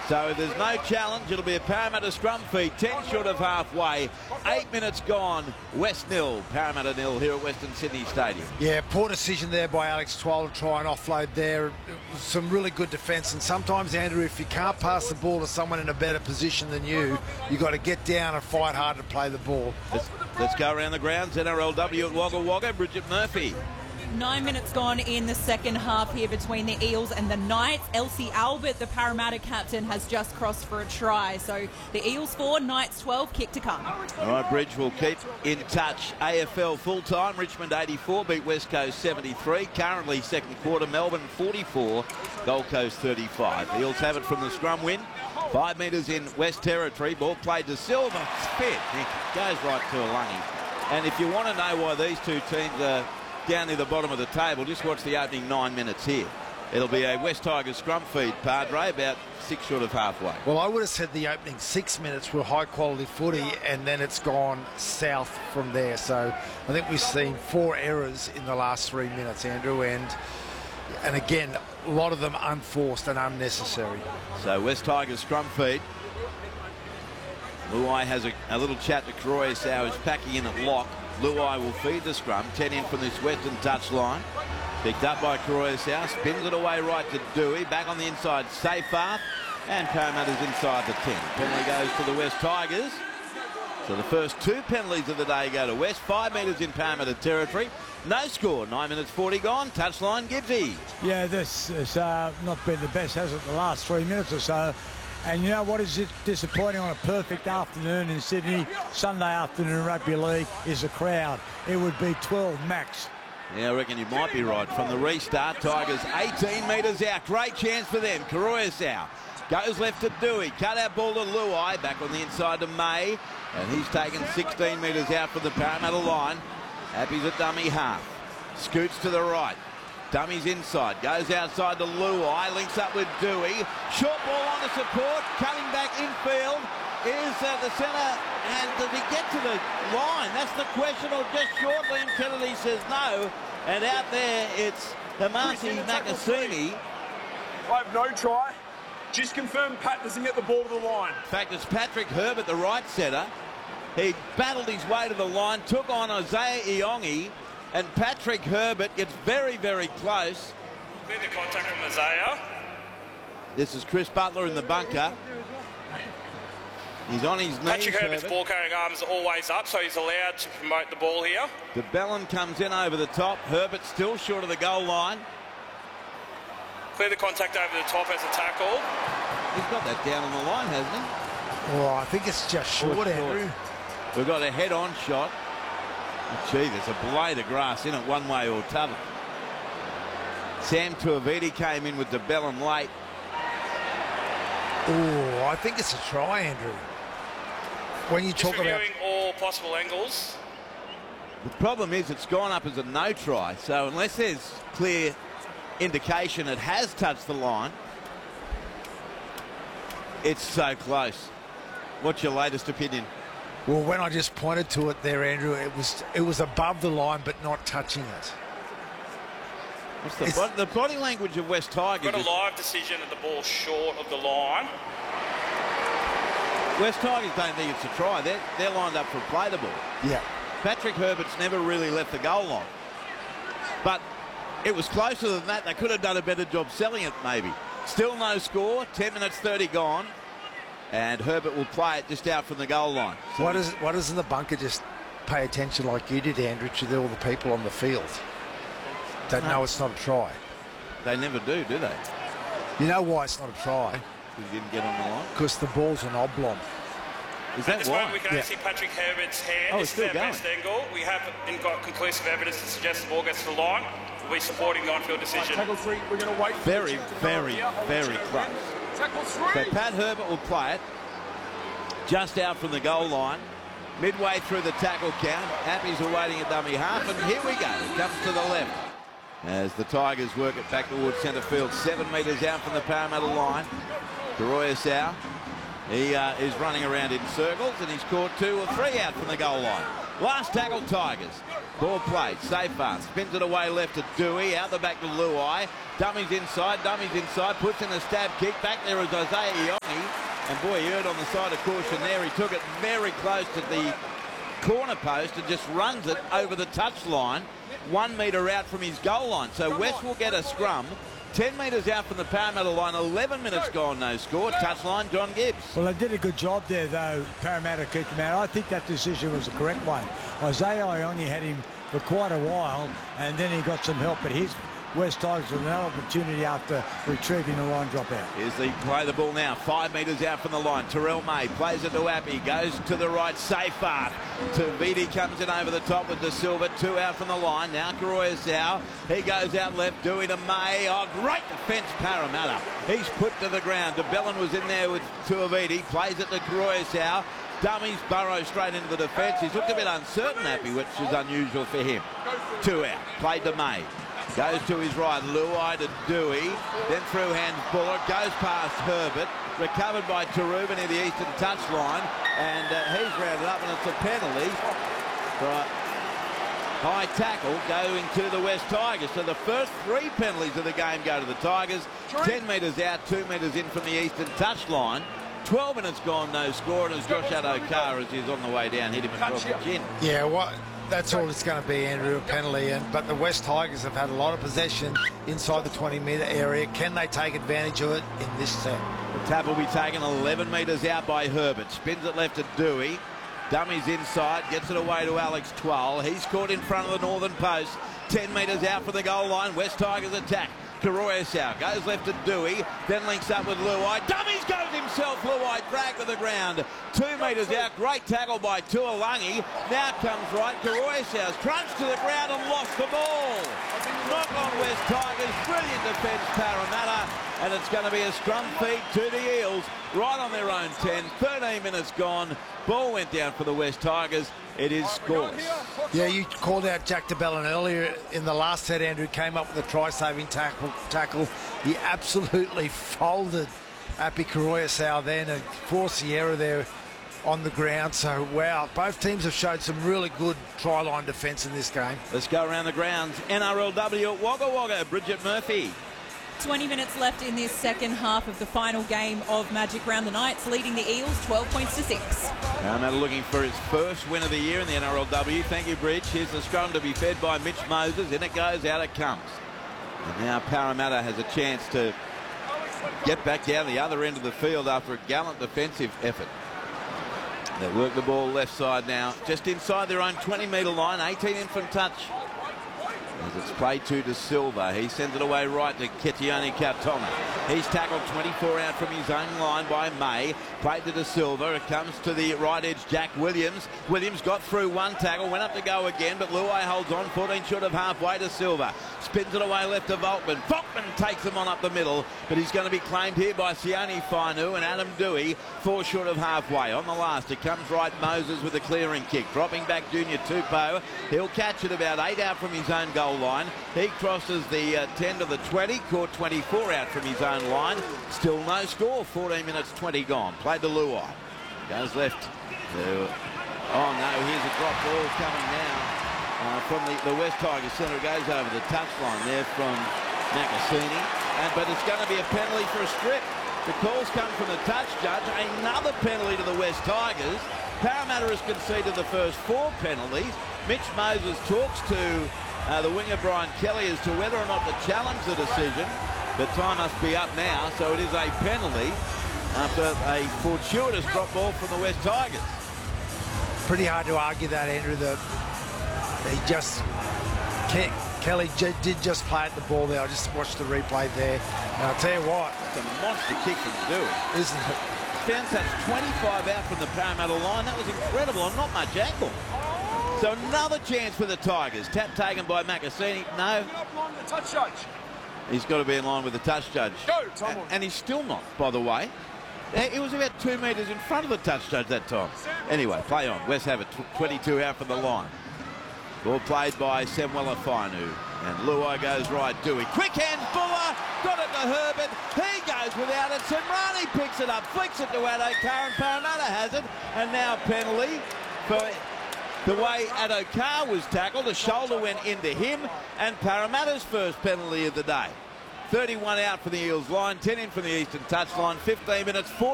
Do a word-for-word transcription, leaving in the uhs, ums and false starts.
So there's no challenge. It'll be a Parramatta scrum feed, ten short of halfway. Eight minutes gone. West nil, Parramatta nil here at Western Sydney Stadium. Yeah, poor decision there by Alex Twal to try and offload there. Some really good defence, and sometimes, Andrew, if you can't pass the ball to someone in a better position than you, you've got to get down and fight hard to play the ball. Let's, let's go around the grounds. N R L W at Wagga Wagga. Bridget Murphy. Nine minutes gone in the second half here between the Eels and the Knights. Elsie Albert, the Parramatta captain, has just crossed for a try. So the Eels four, Knights twelve, kick to come. All right, Bridge will keep in touch. A F L full-time, Richmond eighty-four, beat West Coast seventy-three. Currently second quarter, Melbourne forty-four, Gold Coast thirty-five. The Eels have it from the scrum win. Five metres in West Territory. Ball played to Silva. Spit. It goes right to a lungy. And if you want to know why these two teams are down near the bottom of the table, just watch the opening nine minutes here. It'll be a West Tigers scrum feed, Padre, about six short of halfway. Well, I would have said the opening six minutes were high-quality footy, and then it's gone south from there. So I think we've seen four errors in the last three minutes, Andrew, and and again, a lot of them unforced and unnecessary. So West Tigers scrum feed. Luai has a, a little chat to Koroisau, who's packing in at lock. Luai will feed the scrum. ten in from this western touchline. Picked up by Koroisau. Spins it away right to Dewey. Back on the inside, Seyfarth. And Parramatta's inside the ten. Penalty goes to the West Tigers. So the first two penalties of the day go to West. Five metres in Parramatta territory. No score. Nine minutes forty gone. Touchline, Gibbsy. Yeah, this has uh, not been the best, has it, the last three minutes or so. And you know what is disappointing on a perfect afternoon in Sydney, Sunday afternoon rugby league, is the crowd. It would be twelve max. Yeah, I reckon you might be right. From the restart, Tigers eighteen metres out. Great chance for them. Koroisau goes left to Dewey. Cut out ball to Luai. Back on the inside to May. And he's taken sixteen metres out from the Parramatta line. Happy's a dummy half. Scoots to the right. Dummy's inside, goes outside to Luai, links up with Dewey. Short ball on the support, coming back infield is uh, the centre, and does he get to the line? That's the question, or just shortly, and Kennedy says no. And out there, it's Hamasi Makasini. I have no try. Just confirm Pat doesn't get the ball to the line. In fact, it's Patrick Herbert, the right centre. He battled his way to the line, took on Isaiah Iongi, and Patrick Herbert gets very, very close. Clear the contact from Isaiah. This is Chris Butler in the bunker. He's on his knees. Patrick Herbert's Herbert. ball carrying arms are always up, so he's allowed to promote the ball here. De Bellin comes in over the top. Herbert still short of the goal line. Clear the contact over the top as a tackle. He's got that down on the line, hasn't he? Oh, I think it's just short, Short, Andrew. short. We've got a head-on shot. Gee, there's a blade of grass in it one way or t'other. Sam Tuiviti came in with De Bellin late. Oh, I think it's a try, Andrew. When you Just talk about... reviewing all possible angles. The problem is it's gone up as a no try, so unless there's clear indication it has touched the line, it's so close. What's your latest opinion? Well, when I just pointed to it there, Andrew, it was it was above the line but not touching it. What's the, bo the body language of West Tigers? Got a live decision that the ball's short of the line. West Tigers don't think it's a try. They're, they're lined up for a play the ball. Yeah. Patrick Herbert's never really left the goal line. But it was closer than that. They could have done a better job selling it, maybe. Still no score. ten minutes thirty gone. And Herbert will play it just out from the goal line. So Why, does, why doesn't the bunker just pay attention like you did, Andrew, to all the people on the field that No. know it's not a try? They never do, do they? You know why it's not a try? He didn't get on the line. Because the ball's an oblong. Is At that this why? moment, we can Yeah. only see Patrick Herbert's hand. Oh, this it's is still our going. best angle. We haven't got conclusive evidence to suggest the ball gets to the line. We'll be supporting the on-field decision. Tackle three, we're going to wait. for Very, the check to very, go here. very close. Tackle So three. Pat Herbert will play it just out from the goal line. Midway through the tackle count, Happy's awaiting a dummy half, and here we go. It comes to the left as the Tigers work it back towards centre field, seven metres out from the Parramatta line. Koroisau, he uh, is running around in circles, and he's caught two or three out from the goal line. Last tackle, Tigers. Ball played, Safar spins it away left to Dewey, out the back to Luai. Dummies inside, dummies inside, puts in a stab kick. Back there is Isaiah Iongi. And boy, he heard on the side of caution there. He took it very close to the corner post and just runs it over the touchline, one metre out from his goal line. So West will get a scrum. ten metres out from the Parramatta line, eleven minutes gone, no score. Touchline, John Gibbs. Well, they did a good job there, though. Parramatta kicked him out. I think that decision was the correct one. Isaiah Iongi had him for quite a while, and then he got some help. But his West Tigers with another opportunity after retrieving the line drop out. Here's the play the ball now, five metres out from the line. Terrell May plays it to Appy, goes to the right, Safar. Taviti comes in over the top with De Silva, two out from the line. Now Karoyasau, he goes out left, Dewey to May. Oh, great defence, Parramatta. He's put to the ground. DeBellin was in there with Tuiviti, plays it to Karoyasau. Dummies, Burrow straight into the defence. He's looked a bit uncertain, Appy, which is unusual for him. Two out, played to May. Goes to his right, Luai to Dewey, then through hands Buller, goes past Herbert, recovered by Taruba near the eastern touchline, and uh, he's rounded up, and it's a penalty for a high tackle going to the West Tigers. So the first three penalties of the game go to the Tigers, ten metres out, two metres in from the eastern touchline. twelve minutes gone, no score, and as Josh Addo-Carr, as he's on the way down, hit him across the chin. Yeah, what? That's all it's going to be, Andrew, a penalty. And but the West Tigers have had a lot of possession inside the twenty metre area. Can they take advantage of it in this set? The tap will be taken eleven metres out by Herbert. Spins it left to Dewey. Dummies inside, gets it away to Alex Twal. He's caught in front of the northern post. ten metres out for the goal line. West Tigers attack. Karoyasau goes left to Dewey, then links up with Luai. Dummies goes himself, Luai dragged to the ground. Two metres out, great tackle by Tuolangi. Now comes right, Karoyasau's crunched to the ground and lost the ball. Knock on West Tigers, brilliant defence Parramatta, and it's going to be a scrum feed to the Eels right on their own ten. thirteen minutes gone, ball went down for the West Tigers. It is scoreless. Yeah, you called out Jack DeBellin earlier in the last set, Andrew, came up with a try-saving tackle. tackle. He absolutely folded Appy Karoyasau then and forced the error there on the ground. So, wow, both teams have showed some really good try-line defence in this game. Let's go around the grounds. N R L W at Wagga Wagga, Bridget Murphy. twenty minutes left in this second half of the final game of Magic Round. The Knights leading the Eels twelve points to six. Parramatta looking for his first win of the year in the N R L W. Thank you, Bridge. Here's the scrum to be fed by Mitch Moses. In it goes, out it comes. And now Parramatta has a chance to get back down the other end of the field after a gallant defensive effort. They work the ball left side now, just inside their own twenty metre line, eighteen in from touch. As it's played to De Silva, he sends it away right to Ketione Kautona. He's tackled twenty-four out from his own line by May. Played to De Silva. It comes to the right edge, Jack Williams. Williams got through one tackle, went up to go again, but Luai holds on, fourteen short of halfway. to Silva. Spins it away left to Volkman. Volkman takes him on up the middle, but he's going to be claimed here by Sione Fainu and Adam Dewey, four short of halfway. On the last, it comes right Moses with a clearing kick. Dropping back Junior Tupou. He'll catch it about eight out from his own goal line. He crosses the uh, ten to the twenty, caught twenty-four out from his own line. Still no score, fourteen minutes twenty gone. Played to Luai. Goes left to... Oh no, here's a drop ball coming now uh, from the, the West Tigers centre. Goes over the touchline there from Nakasini. And, but it's going to be a penalty for a strip. The calls come from the touch judge. Another penalty to the West Tigers. Parramatta has conceded the first four penalties. Mitch Moses talks to uh, the winger Brian Kelly as to whether or not to challenge the decision. The time must be up now, so it is a penalty after a fortuitous drop ball from the West Tigers. Pretty hard to argue that, Andrew. That he just Ke Kelly did just play at the ball there. I just watched the replay there, and I'll tell you what, it's a monster kick from Dewey, isn't it? Founsat's twenty-five out from the Parramatta line. That was incredible on not much angle. So another chance for the Tigers. Tap taken by Makasini. No. Touch judge. He's got to be in line with the touch judge. Go, Tom. And, and he's still not, by the way. He was about two metres in front of the touch judge that time. Anyway, play on. West have it, twenty-two out from the line. Ball played by Samuela Fainu. And Luai goes right, Dewey. Quick hand, Buller, got it to Herbert. He goes without it. Semrani picks it up, flicks it to Addo-Carr, and Parramatta has it. And now penalty for the way Addo-Carr was tackled. A shoulder went into him, and Parramatta's first penalty of the day. thirty-one out for the Eels line, ten in from the Eastern touchline, fifteen minutes, four